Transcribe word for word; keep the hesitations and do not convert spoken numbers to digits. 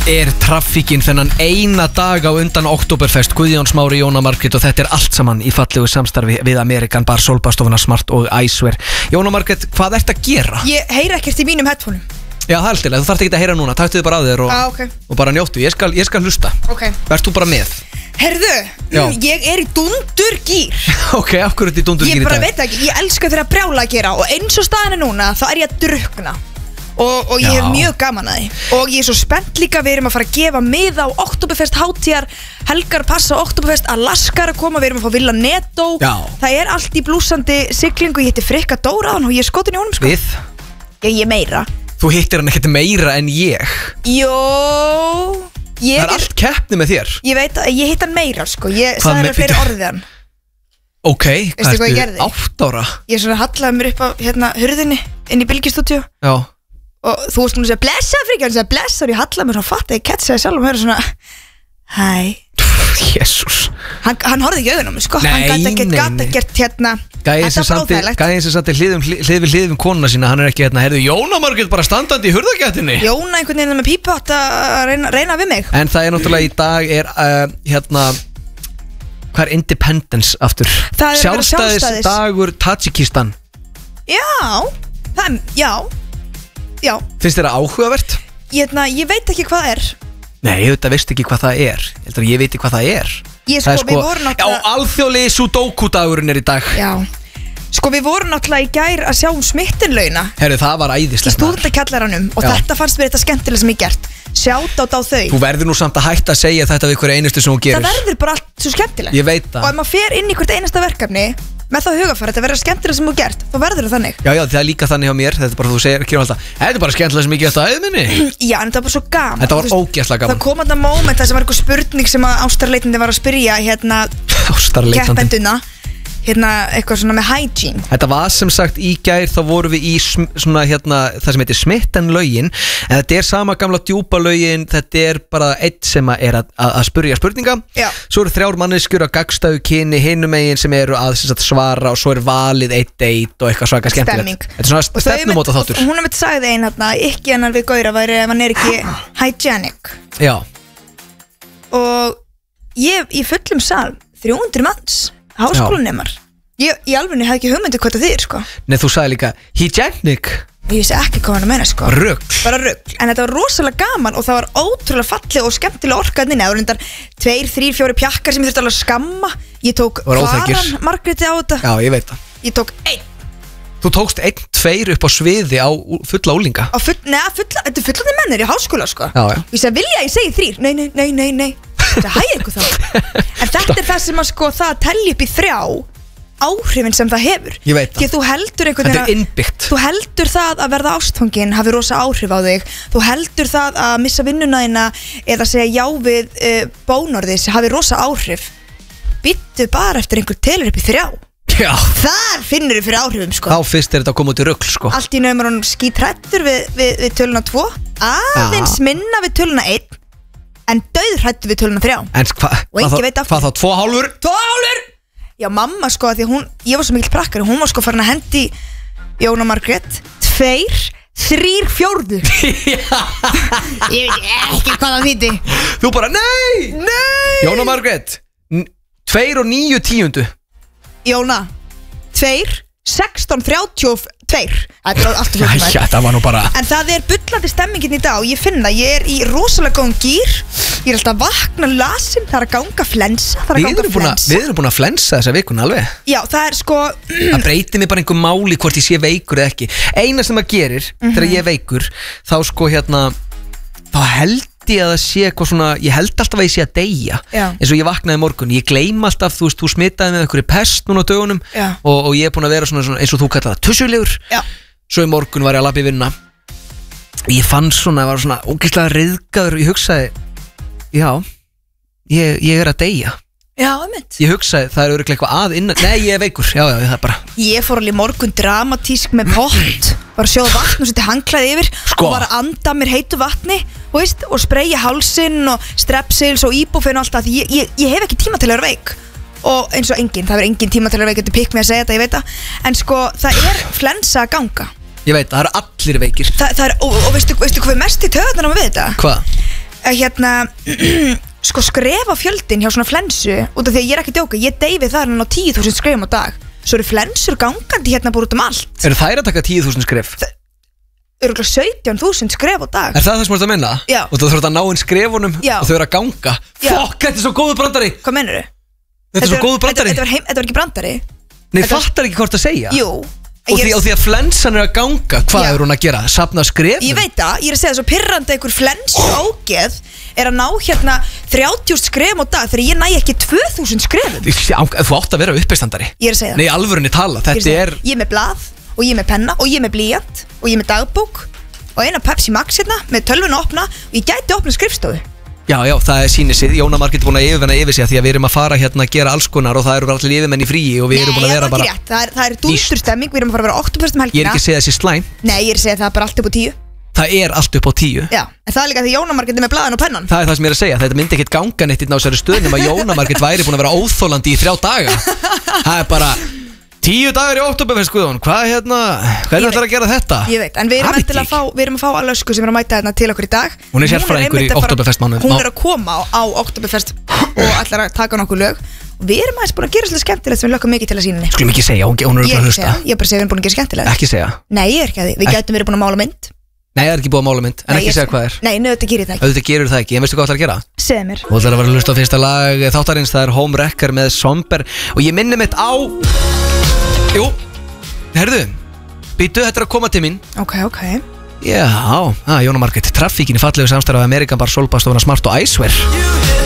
er traffíkin þennan eina dag á undan Oktoberfest. Guðjón Smári, Jóna Margrét og þetta er allt saman í fallegu samstarfi við Amerikan Bar, Sólbastofuna Smart og Icewear. Jóna Margrét, hvað ert að gera? Ég heyra ekkert í mínum headphoneum. Já, það er alltaf, þú þarft ekki að heyra núna, taktu þið bara að þér og, ah, okay. og bara njóttu, ég skal, ég skal hlusta. Ok. Verst þú bara með? Herðu, mm, ég er í dundurgýr. Ok, af hverju ert í dundurgýr í dag? Ég bara veit ekki, ég elska þeirra brjála að gera og eins og staðan er núna, þá er ég að drukna. Og, og ég Já. hef mjög gaman að því og ég er svo spennt líka, við erum að fara að gefa miða á Oktoberfest hátíðar, Helgar passa Oktoberfest, Alaska er að koma, við erum að fá Villa Netto. Já. Það er allt í blúsandi siglingu, ég heiti Frikka Dóraðan og ég er skotin í honum sko. Við? Ég, ég meira. Þú hittir hann ekkert meira en ég. Jó ég Það er allt keppni með þér. Ég veit að ég hitt hann meira sko, ég Hvað sagði með- hann fyrir bíddu. orðið hann. Ok, Veistu hvað ég gerði? Átt ára? Ég svona hallaði mér upp á hérna hurðinni inn í Bylgjustúdíu Já. og þú varst núna að segja blessa Frikki, hann segja blessa og ég hallaði mér svona fatt að ég ketsaði sjálf og mér svona hæ. Jésús. Hann, hann horfði ekki augun á mig sko, Nei, hann gæti ekkert, nei, gæti nei. ekkert hérna. Gæðin sem Þetta var samt óþægilegt. Gæðin sem samt hlið, hlið við hlið við konuna sína, hann er ekki hérna, heyrðu, Jóna Margrét bara standandi í hurðagættinni. Jóna einhvern veginn með pípu átt að reyna, reyna við mig. En það er náttúrulega í dag er uh, hérna hvað er Independence aftur? Það er að vera sjálfstæðis. dagur Tajikistan. Já, það er, já Já, Finnst þér það áhugavert? ég, hérna, ég veit ekki hvað er. Nei, ég veit að veist ekki hvað það er. Ég heldur að ég veit hvað það er. Ég Það sko, við vorum Já, náttúrulega alþjóðlegi Sudoku dagurinn er í dag. Já, sko við vorum náttúrulega í gær að sjá um smittinlauna Herru, það var í æðislegt maður. stúdentakellaranum og Já. þetta fannst mér þetta skemmtilega sem ég gert. Sjátt á þau. Þú verður nú samt að hætta að segja þetta við hverju einustu sem þú gerir. Það verður bara allt svo skemmtilegt. Ég veit Og það. ef maður fer inn í hvert einasta verkefni með það hugafæri, þetta verður skemmtilega sem þú gert, þá verður það þannig. Já, já, það er líka þannig hjá mér. Þetta er bara, þú segir ekki alltaf, þetta er bara skemmtilega sem ég geta að minni. Já, en þetta var bara svo gaman. Þetta var Þú veist, ógeðslega gaman. Það kom þetta moment þar sem var eitthvað spurning sem að ástarleitandi var að spyrja hérna Ástarleitandi. keppenduna, hérna eitthvað svona með hygiene. Þetta var sem sagt í gær, þá vorum við í sm, svona hérna, það sem heitir Smitten-lögin. En þetta er sama gamla djúpa lögin. Þetta er bara eitt sem að er að, að, að spurja spurninga. Já. Svo eru þrjár manneskjur á gagnstæðu kyni hinum megin sem eru að sem sagt, svara og svo er valið eitt date og eitthvað svaka skemmtilegt. Stemming. Þetta er svona stefnumóta þáttur. Hún er með sagði einn hérna, ekki hennar við Gaura væri ef hann er ekki hygienic. Já. Og ég í fullum sal, þrjú hundruð manns, háskólanemar. Ég í alvegni hef ekki hugmyndi hvað það þýðir sko. Nei, þú sagði líka hygienic. Ég vissi ekki hvað hann að meina sko. Rugl. Bara rugl. En þetta var rosalega gaman og það var ótrúlega falleg og skemmtilega orkaðinni. Það voru reyndar tveir, þrír, fjóri pjakkar sem ég þurfti alveg að skamma. Ég tók Voru óþekkir. Kvaran Margréti á þetta. Já, ég veit það. Ég tók einn Þú tókst einn, tveir upp á sviði á fulla úlinga. á full, neða fulla, þetta er fullandi mennir í háskóla sko. Já, já. Ég sagði, vilja ég segi þrír? Nei, nei, nei, nei, nei. Það hæði ykkur þá. En þetta er það sem að sko það að telja upp í þrjá áhrifin sem það hefur. Ég veit það. Því að þú heldur einhvern Þetta er veginn að- innbyggt. Þú heldur það að verða ástfangin hafi rosa áhrif á þig. Þú heldur það að missa vinnuna þína eða segja já við uh, bónorðis hafi rosa áhrif. Bittu bara eftir einhver telur upp í þrjá. Já. Þar finnur þið fyrir áhrifum sko. Þá fyrst er þetta að koma út í rugl, sko. Allt í naumar hún skítrættur við, við, við töluna tvo. Aðeins Já. minna við töluna einn. En dauðhrættur við töluna þrjá. En hva, Og enginn veit af hvað þá, tvo hálfur? Tvo hálfur! Já, mamma sko, því að hún, ég var svo mikill prakkari. Hún var sko farin að hendi Jóna Margrét tveir, þrír fjórðu. Ég veit ekki hvað það þýtti. Þú bara, nei, Nei! Jóna Margrét, n- tveir og níu tíundu. Jóna, tveir, sextán, þrjátíu og tveir. Þetta er alltaf Já, fljótt það var nú bara. En það er bullandi stemmingin í dag og ég finn það, ég er í rosalega góðum gýr. Ég er alltaf að vakna lasin, það er að ganga flensa, það er að Við ganga erum búin að, flensa. við erum búin að flensa þessa vikuna alveg. Já, það er sko, Það breytir mig bara einhver máli hvort ég sé veikur eða ekki. Eina sem það gerir, þegar ég er veikur, þá sko hérna, þá held ég að það sé eitthvað svona, ég held alltaf að ég sé að deyja. Já. Eins og ég vaknaði í morgun, ég gleym alltaf, þú veist, þú smitaði með einhverju pest núna á dögunum. Já. og, og ég er búin að vera svona, svona eins og þú kallar það, tussulegur. já, Svo í morgun var ég að labba í vinna. Ég fann svona, ég var svona ógeðslega ryðgaður og ég hugsaði, já, ég, ég er að deyja. já, einmitt. Ég hugsaði, það er örugglega eitthvað að innan. Nei, ég er veikur, já, já, það er bara. Ég fór alveg í morgun dramatísk með pott, bara sjóða vatn og setja hangklæði yfir Sko. og bara anda mér heitu vatni og, veist, og spreyja hálsinn og strepsils og íbúfen og allt það því ég, ég, ég hef ekki tíma til að vera veik og eins og enginn, það er enginn tíma til að vera veik, þetta pikk mér að segja þetta, ég veit það en sko, það er flensa að ganga. Ég veit, það eru allir veikir. Þa, það er, og, og veistu, veistu hvað er mest í töðunum við þetta? Hvað? að hérna sko skrefa fjöldin hjá svona flensu út af því að ég er ekki að djóka, ég deyfi þar hann á tíu þúsund skrefum á dag. Svo eru flensur gangandi hérna bara út um allt. Eru þær að taka tíu þúsund skref? Það eru sautján þúsund skref á dag. Er það það sem þú ert að menna? Já. Og þú þurft að ná inn skrefunum Já. og þau eru að ganga. Já. Fokk, þetta er svo góður brandari. Hvað meinarðu? Þetta er svo góður brandari. Þetta var, heim, þetta var ekki brandari. Nei, Þetta var- fattar ekki hvort að segja. Jú. Og því, Ég- og því að flensan er að ganga, hvað Já. er hún að gera? Safna skrefum? Ég veit það, ég er að segja það svo pirrandi einhver flensu ágeð er að ná hérna þrjátíu skrefum á dag þegar ég næ ekki tvö þúsund skrefum. Þú átt að vera uppistandari. Ég er að segja það. Nei, alvörunni tala, Ég er að þetta segja er það. Ég er með blað og ég er með penna og ég er með blíjant og ég er með dagbók og eina Pepsi Max hérna með tölvun að opna og ég gæti að opna skrifstofu. Já, já, það er sýnir sig, Jóna Margrét búin að yfirvenna yfir sig að því að við erum að fara hérna að gera alls konar og það eru allir yfirmenn í fríi og við erum búin að vera Nei, það er bara ekki rétt, það er, það er dústurstemming, við erum að fara að vera oktoberfest um Ég er helgina. ekki að segja þessi slæm, Nei, ég er að segja það er bara allt upp á tíu. það er allt upp á tíu. Já, en það er líka því Jóna Margrét er með blaðan og pennan. Það er það sem ég er að segja, þetta myndi ekkert ganga neitt inn á þessari stöðnum að Jóna Margrét væri búin að vera óþólandi í þrjá daga. Það er bara tíu dagar í októberfest, Guðjón, hvað hérna, hvernig Ég ætlar að gera þetta? Ég veit, en við erum Það veit endilega ég að fá, við erum að fá að lösku sem er að mæta hérna til okkur í dag. Hún er sérfræðingur í einmitt að fara- Októberfestmánuð. Hún er að koma á, á Oktoberfest og ætlar að taka nokkuð lög. Og við erum aðeins búin að gera svolítið skemmtilegt sem við lökum mikið til að sína henni. Skulum ekki segja, hún, hún er Ég bara er að ekki að hlusta. segja, ég er bara að segja við erum búin að gera skemmtilegt. Ekki segja. Nei, ég er ekki að því, við Ekki. gætum verið búin að mála mynd. Nei, það er ekki búið að mála mynd, en Nei, ekki ég- segja hvað er. Nei, nöðu gerir það ekki. Auðvitað gerur það ekki, en veistu hvað það ætlar að gera? Segðu mér. Þú ætlar að vera að hlusta á fyrsta lag þáttarins, það er Home Wrecker með Somber og ég minni mitt á Jú, herðu, býtu, þetta er að koma til mín. Ok, ok. Já, ah, Jóna Margrét, traffíkin í fallegu samstarfi af Amerikan Bar, Solbastofuna, Smart og Icewear.